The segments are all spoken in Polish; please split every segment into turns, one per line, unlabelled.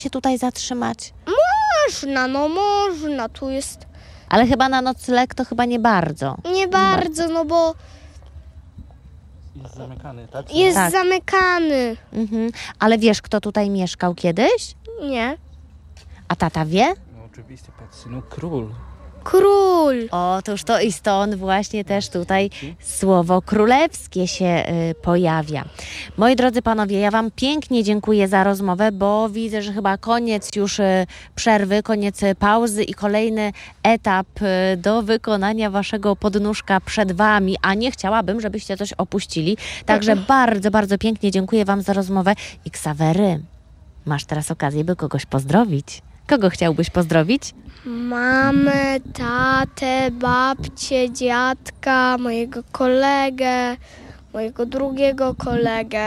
się tutaj zatrzymać?
Można, no można, tu jest
Ale chyba na nocleg to chyba nie bardzo.
nie bardzo, no bo
Jest zamykany, tak?
jest
Tak.
zamykany.
Mhm. Ale wiesz, kto tutaj mieszkał kiedyś?
Nie.
A tata wie?
No oczywiście, patrz, no król.
Król.
O, to już to i stąd właśnie też tutaj słowo królewskie się pojawia. Moi drodzy panowie, ja wam pięknie dziękuję za rozmowę, bo widzę, że chyba koniec już przerwy, koniec pauzy i kolejny etap do wykonania waszego podnóżka przed wami, a nie chciałabym, żebyście coś opuścili. Także bardzo, bardzo pięknie dziękuję wam za rozmowę. I Ksawery, masz teraz okazję, by kogoś pozdrowić. Kogo chciałbyś pozdrowić?
Mamę, tatę, babcię, dziadka, mojego kolegę, mojego drugiego kolegę,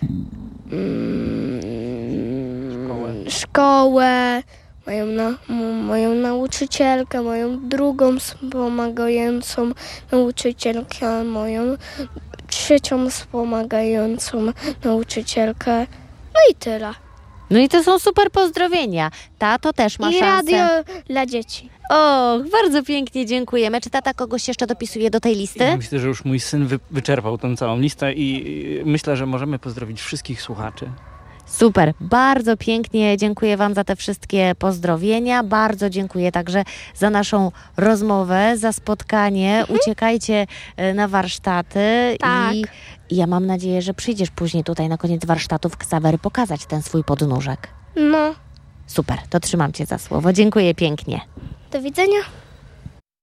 szkołę, moją nauczycielkę, moją drugą wspomagającą nauczycielkę, moją trzecią wspomagającą nauczycielkę. No i tyle.
No i to są super pozdrowienia. Tato też ma
I
szansę.
radio dla dzieci.
Och, bardzo pięknie dziękujemy. Czy tata kogoś jeszcze dopisuje do tej
Ja
listy?
myślę, że już mój syn wyczerpał tą całą listę i myślę, że możemy pozdrowić wszystkich słuchaczy.
Super, bardzo pięknie dziękuję wam za te wszystkie pozdrowienia. Bardzo dziękuję także za naszą rozmowę, za spotkanie. Uciekajcie na warsztaty
Tak.
i ja mam nadzieję, że przyjdziesz później tutaj na koniec warsztatów Ksawery pokazać ten swój podnóżek.
No,
Super, to trzymam cię za słowo. Dziękuję pięknie.
do widzenia.